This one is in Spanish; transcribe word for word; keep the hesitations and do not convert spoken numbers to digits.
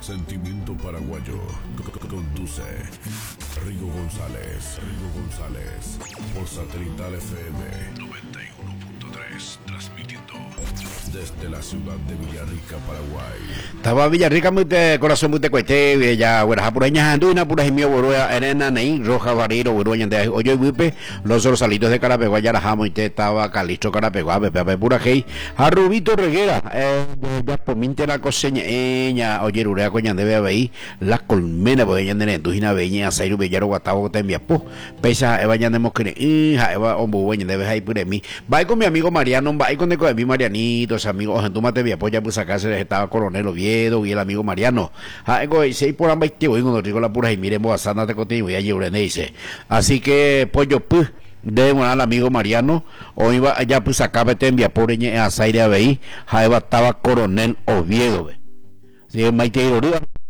Sentimiento paraguayo. Conduce Rigo González. Rigo González. Por Satelital F M noventa y uno punto tres. Transmitiendo desde la ciudad de Villarrica, Paraguay. Estaba Villarrica muy de corazón muy de cuete ya buenas apurañas anduina pura gemio boroya arena nei roja variro boroya de oye vipe los rosalitos de Carapeguá ya rajamos y te estaba calisto Carapeguá pepe pura hey a Rubito Reguera eh ya pominte la coseña ella oye rurea coña debe haber las colmenas pues ella de tujina veña sairu bellaro guatavo te envía po pesa eva ya demos que hija eva ombu veña debe hay por mí va con mi amigo Mariano va con de mi Marianito ese amigo ojen tú mate vía pues ya pues acá se estaba Coronel Oviedo y el amigo Mariano ah ego si por ambas te voy cuando digo la pura y miremos a sana te contigo y allí dice así que pues yo pues debemos al amigo Mariano hoy va allá pues acá te envía por en a Zaire a veí ja estaba Coronel Oviedo ve si el maite